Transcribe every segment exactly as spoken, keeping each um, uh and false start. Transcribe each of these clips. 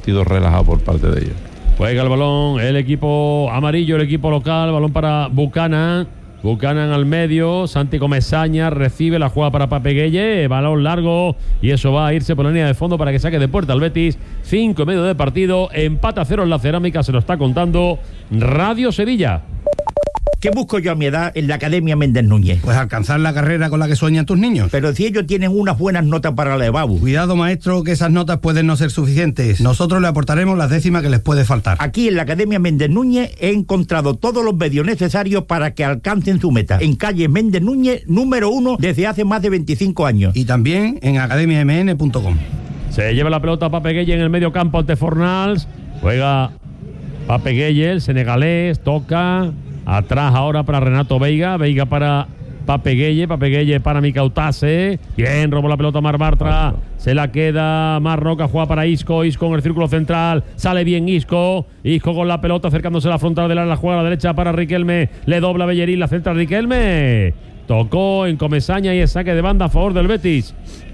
partido relajado por parte de ellos. Juega el balón el equipo amarillo, el equipo local, balón para Buchanan. Buchanan al medio, Santi Comesaña recibe la jugada para Pape Gueye, balón largo y eso va a irse por la línea de fondo para que saque de puerta al Betis. Cinco y medio de partido, empate a cero en la Cerámica, se lo está contando Radio Sevilla. ¿Qué busco yo a mi edad en la Academia Méndez Núñez? Pues alcanzar la carrera con la que sueñan tus niños. Pero si ellos tienen unas buenas notas para la EBAU. Cuidado, maestro, que esas notas pueden no ser suficientes. Nosotros le aportaremos las décimas que les puede faltar. Aquí en la Academia Méndez Núñez he encontrado todos los medios necesarios para que alcancen su meta. En calle Méndez Núñez, número uno, desde hace más de veinticinco años. Y también en academia m n punto com. Se lleva la pelota Pape Gueye en el medio campo ante Fornals. Juega Pape Gueye, el senegalés, toca... Atrás ahora para Renato Veiga. Veiga para Pape Gueye. Pape Gueye para Micautase. Bien, robó la pelota Mar Bartra. Se la queda Mar Roca. Juega para Isco. Isco en el círculo central. Sale bien Isco. Isco con la pelota acercándose a la frontal de la, la juega a la derecha para Riquelme. Le dobla Bellerín. La centra Riquelme. Tocó en Comesaña y es saque de banda a favor del Betis.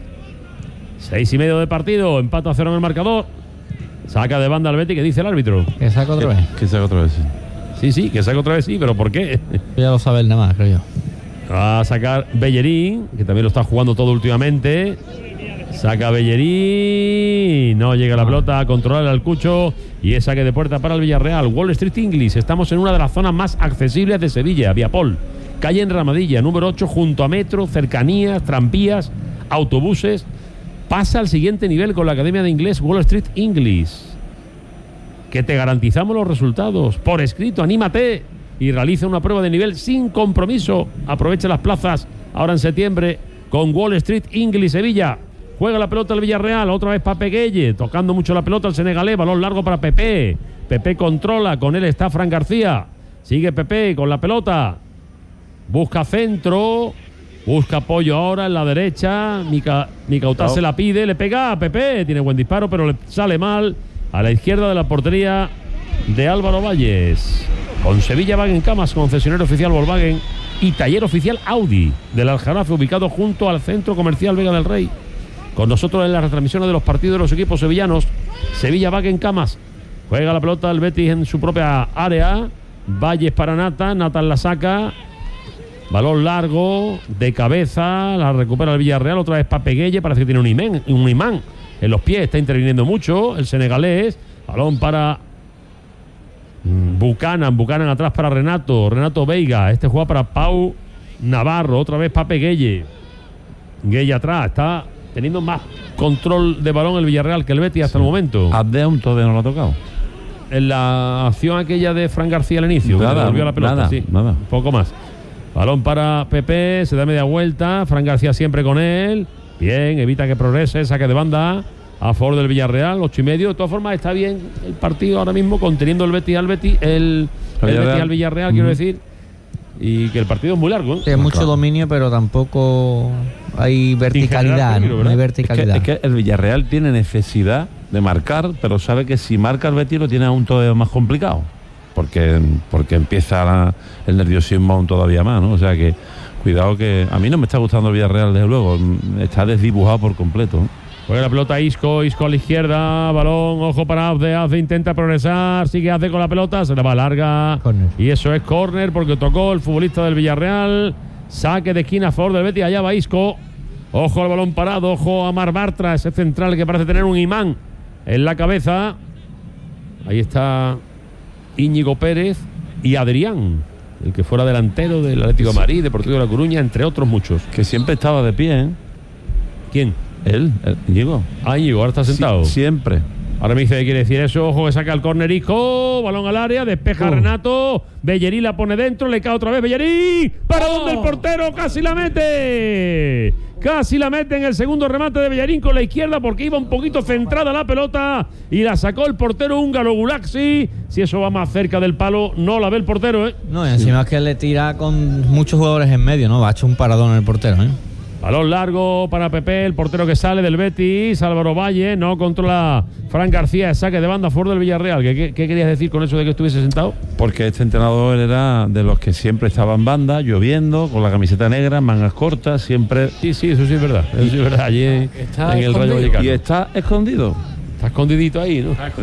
Seis y medio de partido. Empate a cero en el marcador. Saca de banda al Betis. ¿Qué dice el árbitro? Que saca otra vez. Que saca otra vez, sí. Sí, sí, que saque otra vez, sí, pero ¿por qué? Ya lo sabe nada más, creo yo. Va a sacar Bellerín, que también lo está jugando todo últimamente. Saca Bellerín. No llega la pelota a controlar al Cucho. Y es saque de puerta para el Villarreal. Wall Street English. Estamos en una de las zonas más accesibles de Sevilla. Viapol. Calle Enramadilla, número ocho, junto a metro, cercanías, tranvías, autobuses. Pasa al siguiente nivel con la Academia de Inglés Wall Street English, que te garantizamos los resultados. Por escrito, anímate y realiza una prueba de nivel sin compromiso. Aprovecha las plazas ahora en septiembre con Wall Street English Sevilla. Juega la pelota el Villarreal, otra vez Pape Gueye, tocando mucho la pelota el senegalés, balón largo para Pepe. Pepe controla, con él está Fran García. Sigue Pepe con la pelota. Busca centro, busca apoyo ahora en la derecha. Mica, Micautá se la pide, le pega a Pepe. Tiene buen disparo, pero le sale mal. A la izquierda de la portería de Álvaro Valles. Con Sevilla Wagen Camas, concesionario oficial Volkswagen y taller oficial Audi del Aljarafe, ubicado junto al Centro Comercial Vega del Rey. Con nosotros en las retransmisiones de los partidos de los equipos sevillanos. Sevilla Wagen Camas. Juega la pelota el Betis en su propia área. Valles para Nathan. Nathan la saca. Balón largo, de cabeza. La recupera el Villarreal. Otra vez Pape Gueye. Parece que tiene un imán. Un imán. En los pies está interviniendo mucho el senegalés. Balón para Buchanan. Buchanan atrás para Renato. Renato Veiga. Este juega para Pau Navarro. Otra vez Pape Gueye. Gueye atrás. Está teniendo más control de balón el Villarreal que el Betis hasta sí. el momento. Abdeum todavía no lo ha tocado. En la acción aquella de Fran García al inicio. Nada, volvió a la pelota, nada, sí. nada. Un poco más. Balón para Pepe. Se da media vuelta. Fran García siempre con él. Bien, evita que progrese, saque de banda a favor del Villarreal, ocho y medio. De todas formas está bien el partido ahora mismo, conteniendo el Betis al Betis, el, el Betis al Villarreal, mm. quiero decir, y que el partido es muy largo, ¿eh? Sí, es mucho claro. dominio, pero tampoco hay verticalidad, peligro, ¿no? No hay verticalidad. Es que, es que el Villarreal tiene necesidad de marcar, pero sabe que si marca el Betis lo tiene aún todavía más complicado, porque, porque empieza la, el nerviosismo aún todavía más, ¿no? O sea que cuidado, que a mí no me está gustando el Villarreal, desde luego. Está desdibujado por completo. Juega la pelota Isco, Isco a la izquierda, balón, ojo para Azde, Azde intenta progresar, sigue Azde con la pelota, se la va larga. Corner. Y eso es córner porque tocó el futbolista del Villarreal. Saque de esquina a favor del Betis, allá va Isco. Ojo al balón parado, ojo a Mar Bartra, ese central que parece tener un imán en la cabeza. Ahí está Íñigo Pérez y Adrián, el que fuera delantero del Atlético de Madrid, Deportivo de La Coruña, entre otros muchos. Que siempre estaba de pie, ¿eh? ¿Quién? Él, él Íñigo. Ah, Íñigo, ahora está sentado. Sí, siempre. Ahora me dice que quiere decir eso. Ojo que saca el córner Isco, balón al área, despeja uh. Renato. Bellerín la pone dentro, le cae otra vez Bellerín. ¿Para oh. dónde el portero? Casi la mete. Casi la mete en el segundo remate de Bellerín con la izquierda, porque iba un poquito centrada la pelota y la sacó el portero húngaro Gulaxi. Si eso va más cerca del palo, no la ve el portero, ¿eh? No, y encima sí. es que le tira con muchos jugadores en medio, ¿no? Va a echar un paradón en el portero, ¿eh? Balón largo para Pepe, el portero que sale del Betis. Álvaro Valle, no controla Fran García, saque de banda a favor del Villarreal. ¿Qué, qué, ¿Qué querías decir con eso de que estuviese sentado? Porque este entrenador era de los que siempre estaba en banda, lloviendo, con la camiseta negra, mangas cortas, siempre... Sí, sí, eso sí es verdad. Eso sí es verdad. Allí está en el Rayo Vallecano. Y está escondido. Está escondidito ahí, ¿no?